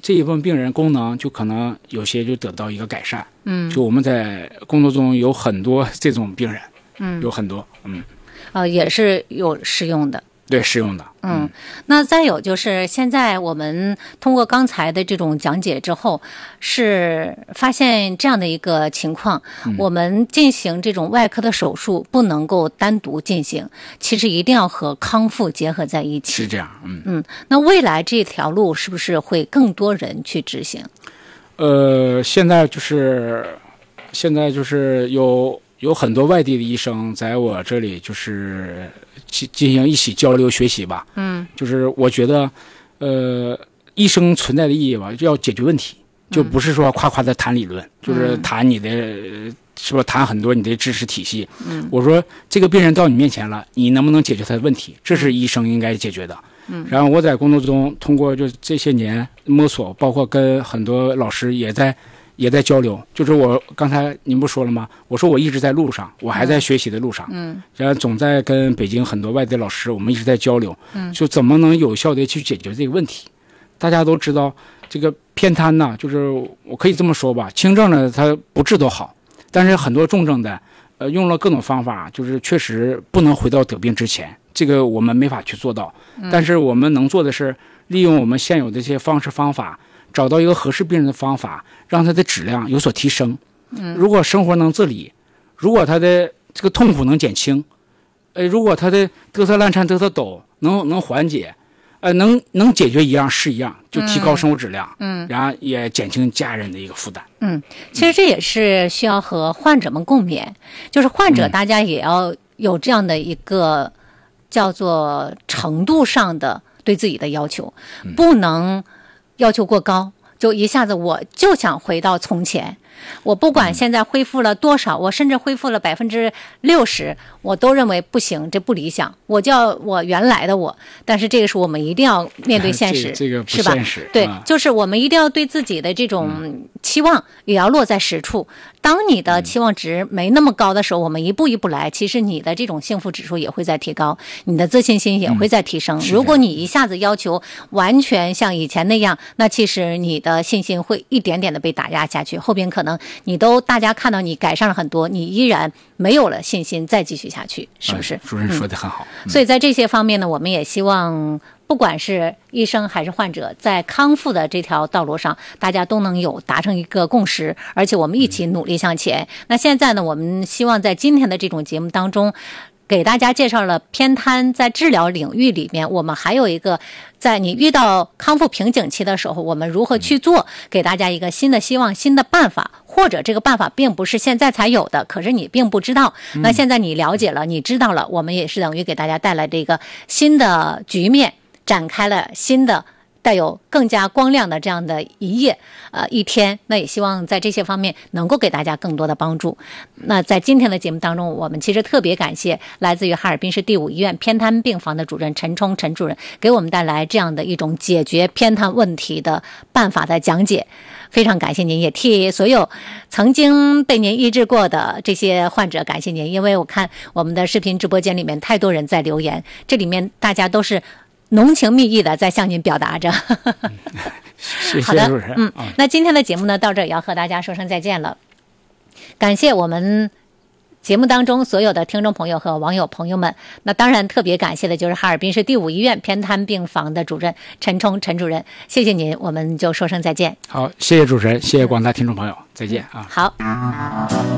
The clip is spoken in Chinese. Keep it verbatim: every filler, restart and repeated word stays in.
这一部分病人功能就可能有些就得到一个改善。 嗯， 就我们在工作中有很多这种病人， 嗯， 有很多，嗯， 呃，也是有适用的。 对，适用的。 嗯，那再有就是现在我们通过刚才的这种讲解之后，是发现这样的一个情况， 嗯、 我们进行这种外科的手术不能够单独进行，其实一定要和康复结合在一起。 是这样，嗯嗯，那未来这条路是不是会更多人去执行？ 呃，现在就是现在就是有有很多外地的医生在我这里就是进进行一起交流学习吧。 嗯， 就是我觉得，呃，医生存在的意义吧，就要解决问题，就不是说夸夸的谈理论，嗯、就是谈你的，是不是谈很多你的知识体系。 嗯， 我说这个病人到你面前了，你能不能解决他的问题？这是医生应该解决的。 嗯， 然后我在工作中通过就这些年摸索，包括跟很多老师也在也在交流。就是我刚才您不说了吗？我说我一直在路上，我还在学习的路上。 嗯， 然后总在跟北京很多外地老师，我们一直在交流。 嗯， 就怎么能有效的去解决这个问题？大家都知道，这个偏瘫呢，就是我可以这么说吧，轻症的它不治都好，但是很多重症的，呃，用了各种方法，就是确实不能回到得病之前。这个我们没法去做到，但是我们能做的是利用我们现有的这些方式方法，找到一个合适病人的方法，让他的质量有所提升。 嗯， 如果生活能自理，如果他的这个痛苦能减轻，呃，如果他的嘚瑟烂颤嘚瑟抖能能缓解，呃，能能解决一样是一样，就提高生活质量。 嗯， 然后也减轻家人的一个负担。 嗯，其实这也是需要和患者们共勉，就是患者大家也要有这样的一个。叫做程度上的对自己的要求，不能要求过高，就一下子我就想回到从前，我不管现在恢复了多少，我甚至恢复了百分之六十，我都认为不行，这不理想，我叫我原来的我。但是这个是我们一定要面对现实， 这, 这个不现实， 是吧？对、 啊， 就是我们一定要对自己的这种期望也要落在实处。当你的期望值没那么高的时候，我们一步一步来，其实你的这种幸福指数也会在提高，你的自信心也会在提升。 嗯、 如果你一下子要求完全像以前那样，那其实你的信心会一点点的被打压下去，后边可能你都大家看到你改善了很多，你依然没有了信心再继续下去，是不是？ 啊、主任说的很好、 嗯。所以在这些方面呢，我们也希望不管是医生还是患者，在康复的这条道路上，大家都能有达成一个共识，而且我们一起努力向前。嗯、那现在呢，我们希望在今天的这种节目当中，给大家介绍了偏瘫在治疗领域里面，我们还有一个在你遇到康复瓶颈期的时候，我们如何去做，给大家一个新的希望、新的办法，或者这个办法并不是现在才有的，可是你并不知道，那现在你了解了，你知道了，我们也是等于给大家带来这个新的局面，展开了新的带有更加光亮的这样的一夜呃一天。那也希望在这些方面能够给大家更多的帮助。那在今天的节目当中，我们其实特别感谢来自于哈尔滨市第五医院偏瘫病房的主任陈冲陈主任，给我们带来这样的一种解决偏瘫问题的办法的讲解。非常感谢您，也替所有曾经被您医治过的这些患者感谢您，因为我看我们的视频直播间里面太多人在留言，这里面大家都是浓情蜜意的在向您表达着。 谢谢主任。 嗯，那今天的节目呢，到这儿也要和大家说声再见了。感谢我们节目当中所有的听众朋友和网友朋友们，那当然特别感谢的就是哈尔滨市第五医院偏瘫病房的主任陈冲陈主任，谢谢您，我们就说声再见。 好，谢谢主持人，谢谢广大听众朋友，再见啊。 好。